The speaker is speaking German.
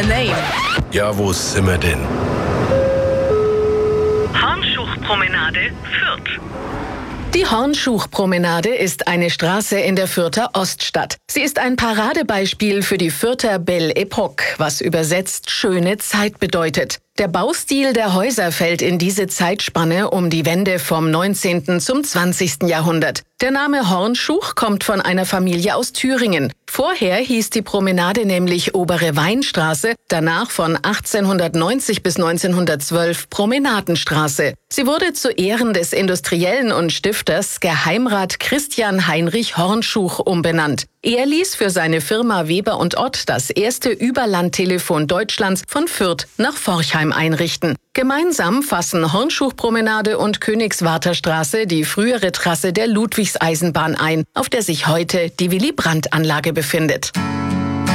a name. Ja, wo sind wir denn? Hornschuchpromenade, Fürth. Die Hornschuchpromenade ist eine Straße in der Fürther Oststadt. Sie ist ein Paradebeispiel für die Fürther Belle Époque, was übersetzt schöne Zeit bedeutet. Der Baustil der Häuser fällt in diese Zeitspanne um die Wende vom 19. zum 20. Jahrhundert. Der Name Hornschuch kommt von einer Familie aus Thüringen. Vorher hieß die Promenade nämlich Obere Weinstraße, danach von 1890 bis 1912 Promenadenstraße. Sie wurde zu Ehren des Industriellen und Stifters Geheimrat Christian Heinrich Hornschuch umbenannt. Er ließ für seine Firma Weber und Ott das erste Überlandtelefon Deutschlands von Fürth nach Forchheim einrichten. Gemeinsam fassen Hornschuchpromenade und Königswarter Straße die frühere Trasse der Ludwigseisenbahn ein, auf der sich heute die Willy-Brandt-Anlage befindet.